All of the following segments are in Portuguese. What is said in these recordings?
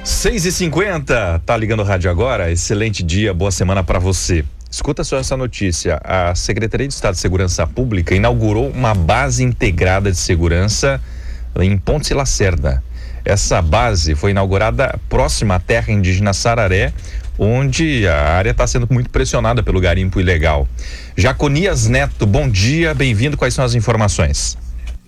6h50, tá ligando o rádio agora? Excelente dia, boa semana para você. Escuta só essa notícia: a Secretaria de Estado de Segurança Pública inaugurou uma base integrada de segurança em Pontes e Lacerda. Essa base foi inaugurada próxima à terra indígena Sararé, onde a área está sendo muito pressionada pelo garimpo ilegal. Jaconias Neto, bom dia, bem-vindo, quais são as informações?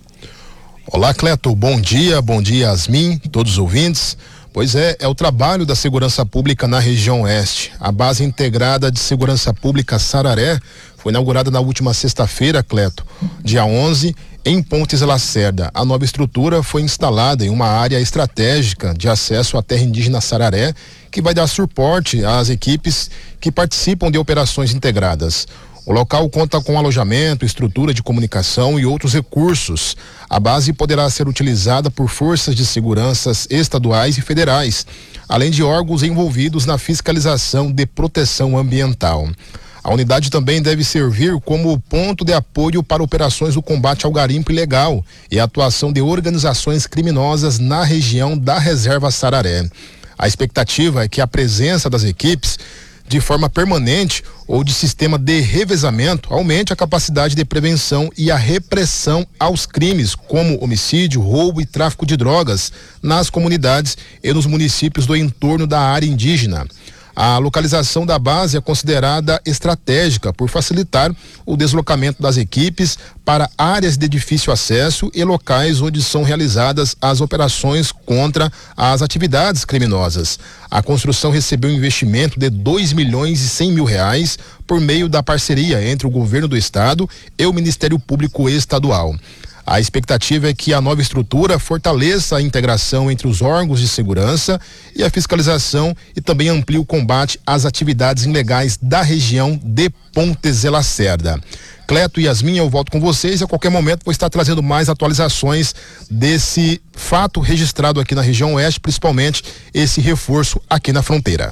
Olá, Cleto, bom dia Yasmin, todos os ouvintes. Pois é o trabalho da segurança pública na região oeste. A base integrada de segurança pública Sararé foi inaugurada na última sexta-feira, Cleto, dia 11, em Pontes e Lacerda. A nova estrutura foi instalada em uma área estratégica de acesso à terra indígena Sararé, que vai dar suporte às equipes que participam de operações integradas. O local conta com alojamento, estrutura de comunicação e outros recursos. A base poderá ser utilizada por forças de segurança estaduais e federais, além de órgãos envolvidos na fiscalização de proteção ambiental. A unidade também deve servir como ponto de apoio para operações do combate ao garimpo ilegal e a atuação de organizações criminosas na região da Reserva Sararé. A expectativa é que a presença das equipes de forma permanente ou de sistema de revezamento aumente a capacidade de prevenção e a repressão aos crimes como homicídio, roubo e tráfico de drogas nas comunidades e nos municípios do entorno da área indígena. A localização da base é considerada estratégica por facilitar o deslocamento das equipes para áreas de difícil acesso e locais onde são realizadas as operações contra as atividades criminosas. A construção recebeu um investimento de R$2.100.000 por meio da parceria entre o governo do estado e o Ministério Público Estadual. A expectativa é que a nova estrutura fortaleça a integração entre os órgãos de segurança e a fiscalização e também amplie o combate às atividades ilegais da região de Pontes e Lacerda. Cleto e Yasmin, eu volto com vocês e a qualquer momento vou estar trazendo mais atualizações desse fato registrado aqui na região oeste, principalmente esse reforço aqui na fronteira.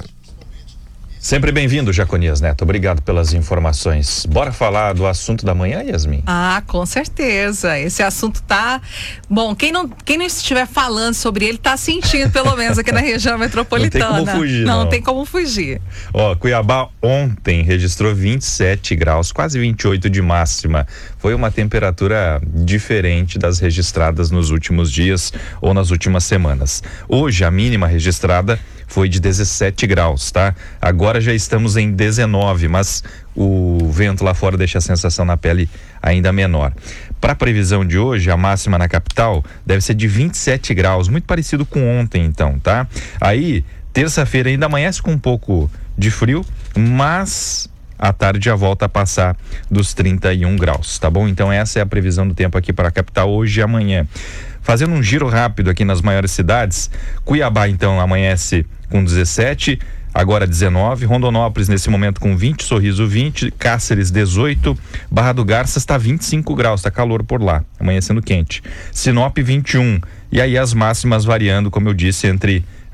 Sempre bem-vindo, Jaconias Neto. Obrigado pelas informações. Bora falar do assunto da manhã, Yasmin? Com certeza. Esse assunto tá... Bom, quem não estiver falando sobre ele tá sentindo, pelo menos aqui na região metropolitana. Não tem como fugir, não tem como fugir. Cuiabá ontem registrou 27 graus, quase 28 de máxima. Foi uma temperatura diferente das registradas nos últimos dias ou nas últimas semanas. Hoje, a mínima registrada foi de 17 graus, tá? Agora já estamos em 19, mas o vento lá fora deixa a sensação na pele ainda menor. Para a previsão de hoje, a máxima na capital deve ser de 27 graus, muito parecido com ontem, então, tá? Aí, terça-feira ainda amanhece com um pouco de frio, mas à tarde já volta a passar dos 31 graus, tá bom? Então essa é a previsão do tempo aqui para a capital hoje e amanhã. Fazendo um giro rápido aqui nas maiores cidades, Cuiabá então amanhece com 17, agora 19, Rondonópolis nesse momento com 20, Sorriso 20, Cáceres 18, Barra do Garças está 25 graus, está calor por lá, amanhecendo quente. Sinop 21, e aí as máximas variando, como eu disse, entre